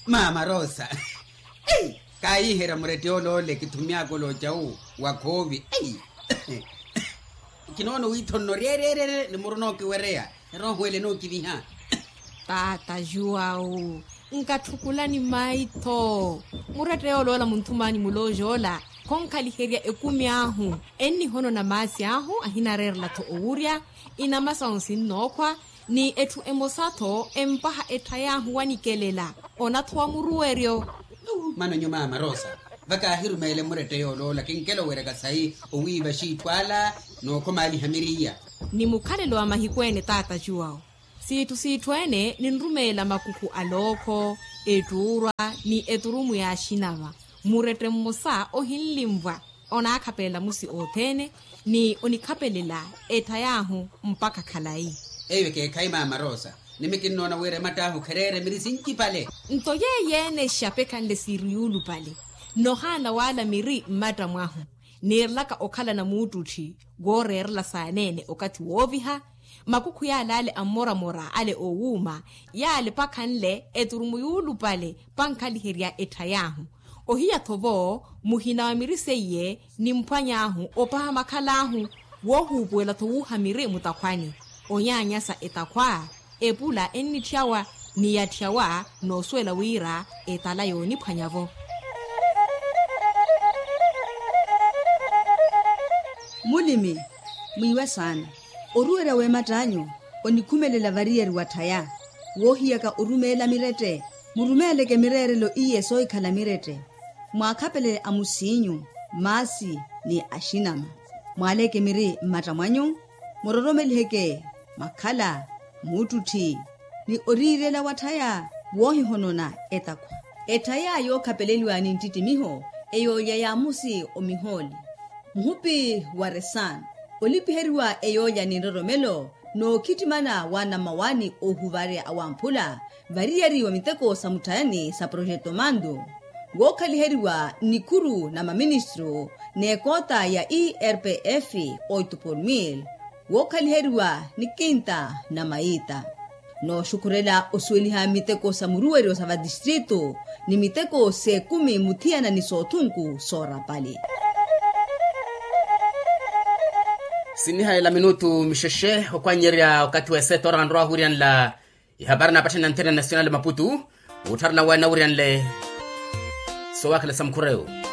Mama Rosa. Hey, kai hera muretolo le kitumia kolo jau wakovi. Hey. Kinono witono rerere le murono kiwerea. Rohwele no kiviha. Tata Joao. Nkathukulani maito. Muretolo la muntumani mulojola. Konkali heria ekumi ahu. Eni hono na masi ahu ahina rerla to ouria. Ina masonsi nokwa. Ni etu emosato empaha etayahu wanikelela. Ona tuwa muruerio. Mano nyuma Mama Rosa. Vaka hiru mele murete yolo la kinkelo wereka sai uwiva shitwala no komali hamiria. Ni mukalelo wa mahikwene Tata Joao. Situene ni nrumela makuku aloko, eturwa ni eturumu ya shinava. Murete mmosa ohinlimva. Ona akapela musi otene ni onikapelela etayahu mpaka kalai. Ewe ke kai Mama Rosa. Nimekino na were matahu kerere mirisinki pale. Ntoye yene shapekan le siriulu pale. Nohana wala miri mata mwahu. Nirlaka okala na mutuchi. Gore erla saanene okati woviha. Makuku ya lale amora mora ale owuma. Ya ale pakanle eturumuyulu pale pankali heria etayahu. Ohia tovo muhina wa miriseye ni mpanyahu opaha makalahu. Wohu buela tovuha miri mutakwani. Onyanyasa etakwa. Epula eni tiawa ni ya tiawa no swela wira etalayo ni panyavo. Mulimi, mwiwe sana. Oruera we matanyo, onikumelela varieri wataya. Wohiaka urumela mirete, murumeleke mirerelo iye soikala mirete. Mwakapele amusinyu, masi ni ashinama. Mwaleke miri matamwanyo, mororomelheke, makala, mututi. Ni orirela wataya, wohi honona etakwa. Etaya yo kapeleliwa ni ntitimiho, eyo ya musi omiholi. Muhupi waresan, olipiheriwa eyo ya niroromelo, no kitimana wana mawani ohuvare awampula, variari wa miteko sa mutayani sa projeto mando. Wokaliheriwa nikuru na maministro, nekota ya ERPF 8 Wokaliheriwa nikinta na maita. No shukurela osweliha miteko sa muruero sa va distrito, ni miteko se kumi mutiana ni sotunku sora pali. Siniha ila minutu misheshe okwanyeria wakati wa seto randroa hurian la habari na patina antena nasional Maputo utarla wana hurian le sowakala samkureo.